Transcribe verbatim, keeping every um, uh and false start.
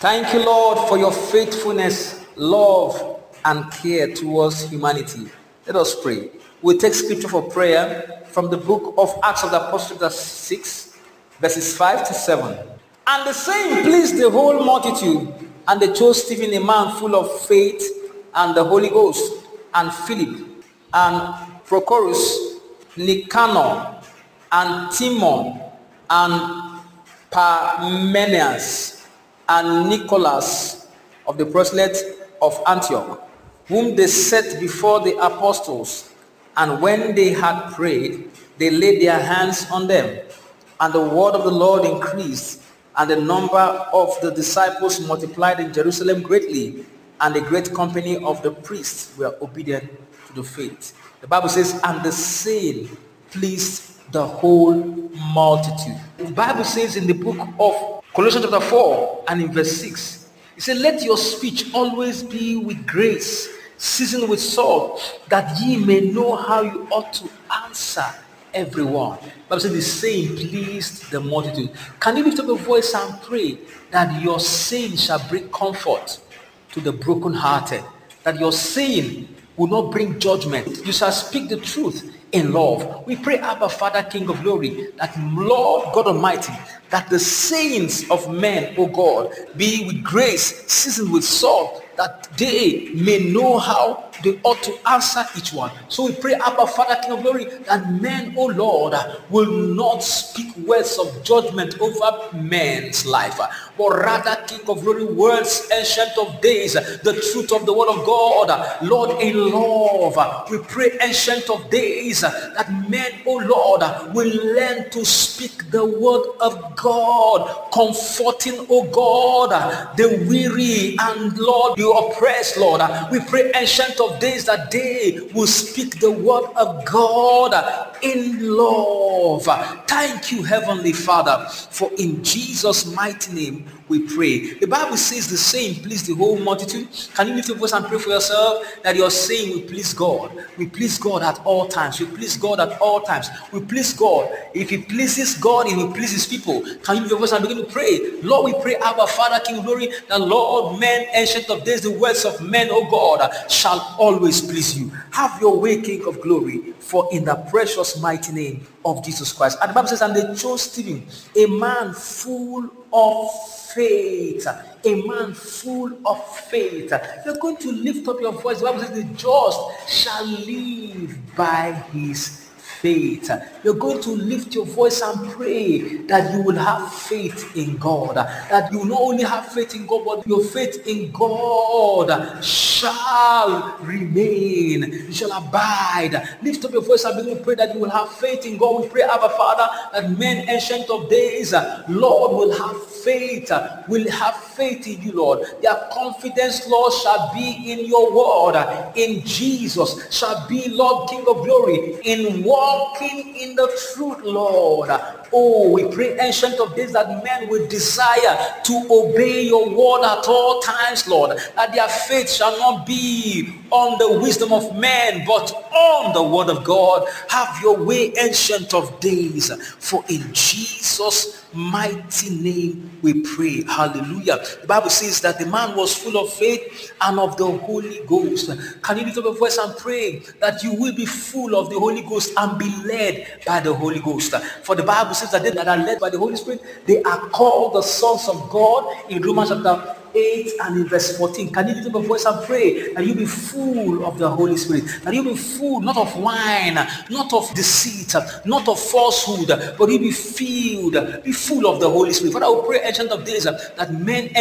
Thank you, Lord, for your faithfulness, love, and care towards humanity. Let us pray. We'll take scripture for prayer from the book of Acts of the Apostles, chapter six, verses five to seven. And the saying pleased the whole multitude, and they chose Stephen, a man full of faith and the Holy Ghost, and Philip, and Prochorus, Nicanor, and Timon, and Parmenius, and Nicholas of the proselyte of Antioch, whom they set before the apostles. And when they had prayed, they laid their hands on them. And the word of the Lord increased, and the number of the disciples multiplied in Jerusalem greatly, and a great company of the priests were obedient to the faith. The Bible says, and the saying pleased the whole multitude. The Bible says in the book of Colossians chapter four and in verse six, it said, let your speech always be with grace, seasoned with salt, that ye may know how you ought to answer everyone. The Bible says the saying pleased the multitude. Can you lift up your voice and pray that your saying shall bring comfort to the brokenhearted, that your saying will not bring judgment? You shall speak the truth in love. We pray, Abba, Father, King of glory, that Lord God Almighty, that the sayings of men, O God, be with grace, seasoned with salt, that they may know how they ought to answer each one. So we pray, Abba, Father, King of glory, that men, O Lord, will not speak words of judgment over men's life, but rather, King of glory, words ancient of days, the truth of the word of God, Lord, in love. We pray, ancient of days, that men, O Lord, will learn to speak the word of God, comforting, O God, the weary and, Lord, the oppressed, Lord. We pray, ancient of days, that they will speak the word of God in love. Thank you, Heavenly Father, for in Jesus' mighty name we pray. The Bible says the saying please the whole multitude. Can you lift your voice and pray for yourself that your saying will please God? We please God at all times. We please God at all times. We please God. If it pleases God, it will please his people. Can you lift your voice and begin to pray? Lord, we pray, Abba, Father, King of glory, that Lord, men, ancient of days, the words of men, O God, shall always please you. Have your way, King of glory, for in the precious mighty name of Jesus Christ. And the Bible says, and they chose Stephen, a man full of faith, a man full of faith. You're going to lift up your voice. The Bible says, the just shall live by his faith. You're going to lift your voice and pray that you will have faith in God, that you not only have faith in God, but your faith in God shall remain, you shall abide. Lift up your voice and begin to pray that you will have faith in God. We pray, Abba, Father, that men ancient of days, Lord, will have faith, will have faith in you, Lord. Their confidence, Lord, shall be in your word, in Jesus, shall be, Lord, King of glory, in walking in the truth, Lord. Oh, we pray, ancient of days, that men will desire to obey your word at all times, Lord, that their faith shall not be on the wisdom of men, but on the word of God. Have your way, ancient of days, for in Jesus' mighty name we pray. Hallelujah. The Bible says that the man was full of faith and of the Holy Ghost. Can you lift up your voice and pray that you will be full of the Holy Ghost and be led by the Holy Ghost? For the Bible says that they that are led by the Holy Spirit, they are called the sons of God, in Romans chapter eight and in verse fourteen. Can you lift up your voice and pray that you be full of the Holy Spirit, that you be full not of wine, not of deceit, not of falsehood, but you be filled, be full of the Holy Spirit. Father, I will pray, ancient of days, that men